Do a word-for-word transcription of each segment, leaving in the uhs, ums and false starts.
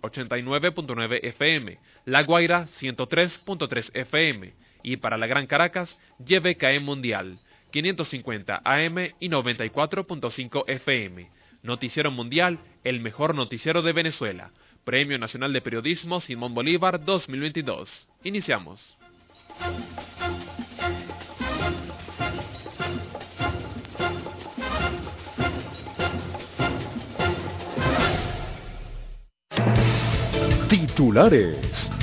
ochenta y nueve punto nueve F M, La Guaira ciento tres punto tres F M y para la Gran Caracas Y B K E Mundial quinientos cincuenta A M y noventa y cuatro punto cinco F M. Noticiero Mundial, el mejor noticiero de Venezuela. Premio Nacional de Periodismo Simón Bolívar dos mil veintidós. Iniciamos. Titulares.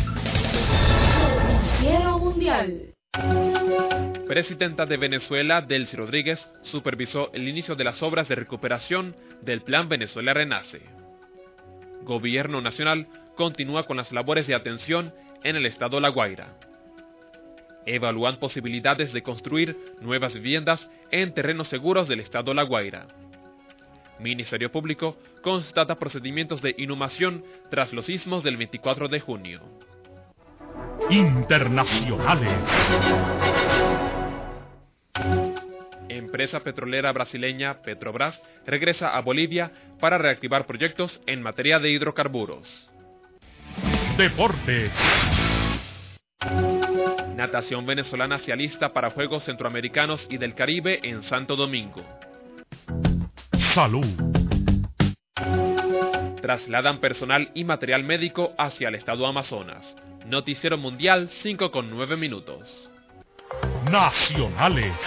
Noticiero Mundial. Presidenta de Venezuela, Delcy Rodríguez, supervisó el inicio de las obras de recuperación del Plan Venezuela Renace. Gobierno Nacional continúa con las labores de atención en el estado La Guaira. Evalúan posibilidades de construir nuevas viviendas en terrenos seguros del estado La Guaira. Ministerio Público constata procedimientos de inhumación tras los sismos del veinticuatro de junio. Internacionales. Empresa petrolera brasileña Petrobras regresa a Bolivia para reactivar proyectos en materia de hidrocarburos. Deportes. Natación venezolana se alista para Juegos Centroamericanos y del Caribe en Santo Domingo. Salud. Trasladan personal y material médico hacia el estado Amazonas. Noticiero Mundial cinco con nueve minutos. Nacionales.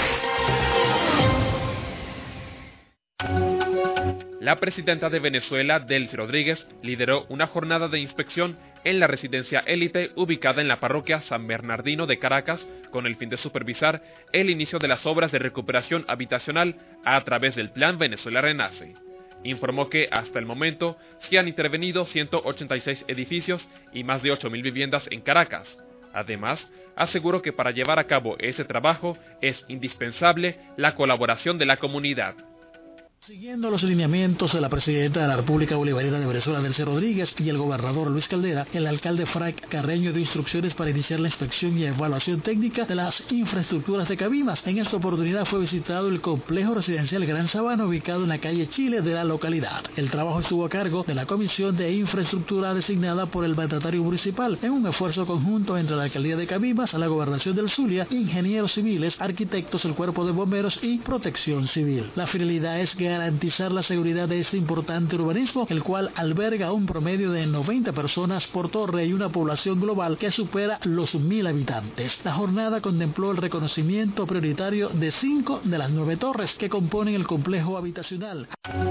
La presidenta de Venezuela, Delcy Rodríguez, lideró una jornada de inspección en la residencia élite ubicada en la parroquia San Bernardino de Caracas con el fin de supervisar el inicio de las obras de recuperación habitacional a través del Plan Venezuela Renace. Informó que hasta el momento se han intervenido ciento ochenta y seis edificios y más de ocho mil viviendas en Caracas. Además, aseguró que para llevar a cabo ese trabajo es indispensable la colaboración de la comunidad. Siguiendo los lineamientos de la presidenta de la República Bolivariana de Venezuela, Delcy Rodríguez, y el gobernador Luis Caldera, el alcalde Frank Carreño dio instrucciones para iniciar la inspección y evaluación técnica de las infraestructuras de Cabimas. En esta oportunidad fue visitado el complejo residencial Gran Sabana, ubicado en la calle Chile de la localidad. El trabajo estuvo a cargo de la Comisión de Infraestructura designada por el mandatario municipal, en un esfuerzo conjunto entre la alcaldía de Cabimas, la gobernación del Zulia, ingenieros civiles, arquitectos, el cuerpo de bomberos y protección civil. La finalidad es que garantizar la seguridad de este importante urbanismo, el cual alberga un promedio de noventa personas por torre y una población global que supera los mil habitantes. La jornada contempló el reconocimiento prioritario de cinco de las nueve torres que componen el complejo habitacional.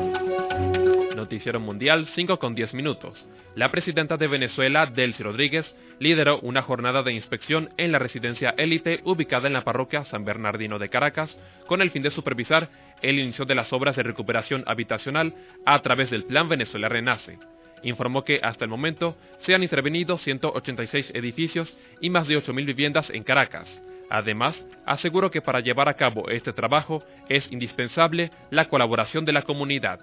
Noticiero Mundial cinco con diez minutos. La presidenta de Venezuela, Delcy Rodríguez, lideró una jornada de inspección en la residencia élite ubicada en la parroquia San Bernardino de Caracas con el fin de supervisar el inicio de las obras de recuperación habitacional a través del Plan Venezuela Renace. Informó que hasta el momento se han intervenido ciento ochenta y seis edificios y más de ocho mil viviendas en Caracas. Además, aseguró que para llevar a cabo este trabajo es indispensable la colaboración de la comunidad.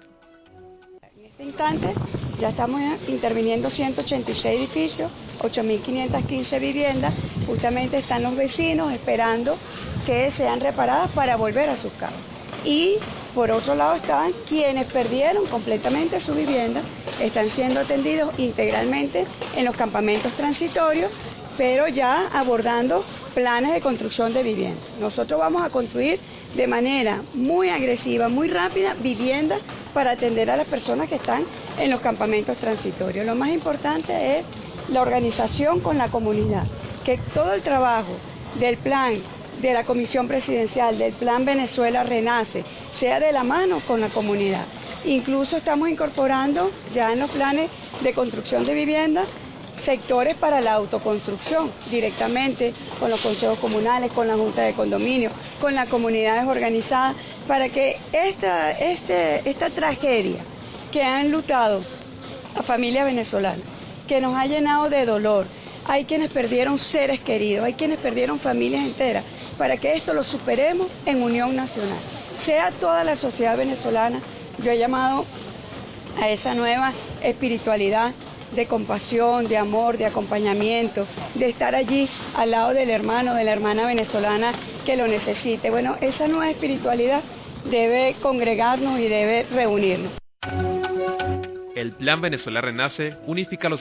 En este instante ya estamos interviniendo ciento ochenta y seis edificios, ocho mil quinientas quince viviendas. Justamente están los vecinos esperando que sean reparadas para volver a sus casas. Y por otro lado están quienes perdieron completamente su vivienda, están siendo atendidos integralmente en los campamentos transitorios, pero ya abordando planes de construcción de viviendas. Nosotros vamos a construir de manera muy agresiva, muy rápida, viviendas para atender a las personas que están en los campamentos transitorios. Lo más importante es la organización con la comunidad, que todo el trabajo del plan de la Comisión Presidencial, del Plan Venezuela Renace, sea de la mano con la comunidad. Incluso estamos incorporando ya en los planes de construcción de viviendas sectores para la autoconstrucción, directamente con los consejos comunales, con la Junta de Condominio, con las comunidades organizadas, para que esta, este, esta tragedia que han lutado a familias venezolanas, que nos ha llenado de dolor, hay quienes perdieron seres queridos, hay quienes perdieron familias enteras, para que esto lo superemos en unión nacional. Sea toda la sociedad venezolana, yo he llamado a esa nueva espiritualidad de compasión, de amor, de acompañamiento, de estar allí al lado del hermano, de la hermana venezolana que lo necesite. Bueno, esa nueva espiritualidad debe congregarnos y debe reunirnos. El Plan Venezuela Renace unifica los